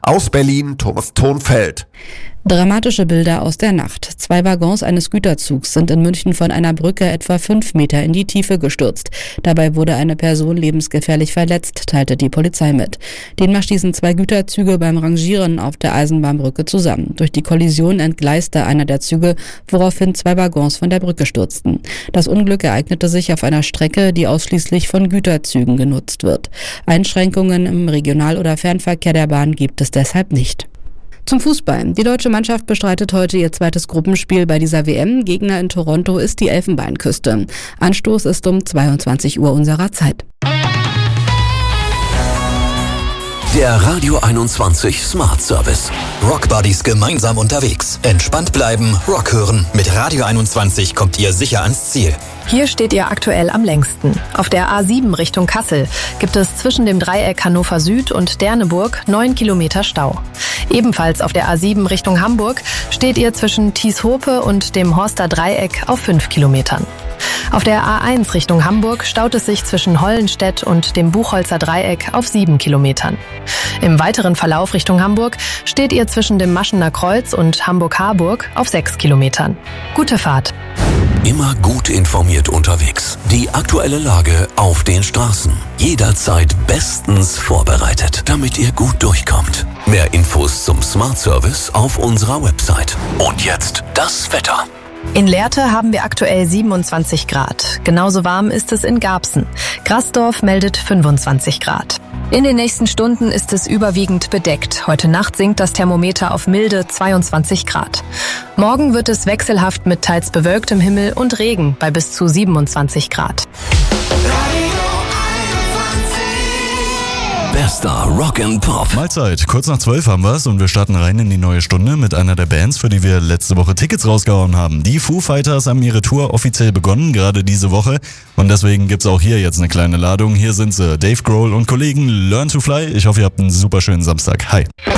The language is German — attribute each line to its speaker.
Speaker 1: Aus Berlin, Thomas Thonfeld.
Speaker 2: Dramatische Bilder aus der Nacht. 2 Waggons eines Güterzugs sind in München von einer Brücke etwa 5 Meter in die Tiefe gestürzt. Dabei wurde eine Person lebensgefährlich verletzt, teilte die Polizei mit. Demnach stießen 2 Güterzüge beim Rangieren auf der Eisenbahnbrücke zusammen. Durch die Kollision entgleiste einer der Züge, woraufhin 2 Waggons von der Brücke stürzten. Das Unglück ereignete sich auf einer Strecke, die ausschließlich von Güterzügen genutzt wird. Einschränkungen im Regional- oder Fernverkehr der Bahn gibt es deshalb nicht. Zum Fußball. Die deutsche Mannschaft bestreitet heute ihr zweites Gruppenspiel bei dieser WM. Gegner in Toronto ist die Elfenbeinküste. Anstoß ist um 22 Uhr unserer Zeit.
Speaker 3: Der Radio 21 Smart Service.
Speaker 4: Rock Buddies gemeinsam unterwegs. Entspannt bleiben, Rock hören. Mit Radio 21 kommt ihr sicher ans Ziel.
Speaker 5: Hier steht ihr aktuell am längsten. Auf der A7 Richtung Kassel gibt es zwischen dem Dreieck Hannover Süd und Derneburg 9 Kilometer Stau. Ebenfalls auf der A7 Richtung Hamburg steht ihr zwischen Thieshope und dem Horster Dreieck auf 5 Kilometern. Auf der A1 Richtung Hamburg staut es sich zwischen Hollenstedt und dem Buchholzer Dreieck auf 7 Kilometern. Im weiteren Verlauf Richtung Hamburg steht ihr zwischen dem Maschener Kreuz und Hamburg-Harburg auf 6 Kilometern. Gute Fahrt!
Speaker 3: Immer gut informiert unterwegs. Die aktuelle Lage auf den Straßen. Jederzeit bestens vorbereitet, damit ihr gut durchkommt. Mehr Infos zum Smart Service auf unserer Website. Und jetzt das Wetter.
Speaker 5: In Lehrte haben wir aktuell 27 Grad. Genauso warm ist es in Garbsen. Grasdorf meldet 25 Grad. In den nächsten Stunden ist es überwiegend bedeckt. Heute Nacht sinkt das Thermometer auf milde 22 Grad. Morgen wird es wechselhaft mit teils bewölktem Himmel und Regen bei bis zu 27 Grad.
Speaker 3: Bester Rock and Pop.
Speaker 6: Mahlzeit, kurz nach 12 haben wir's und wir starten rein in die neue Stunde mit einer der Bands, für die wir letzte Woche Tickets rausgehauen haben. Die Foo Fighters haben ihre Tour offiziell begonnen, gerade diese Woche. Und deswegen gibt's auch hier jetzt eine kleine Ladung. Hier sind sie, Dave Grohl und Kollegen Learn to Fly. Ich hoffe, ihr habt einen super schönen Samstag. Hi.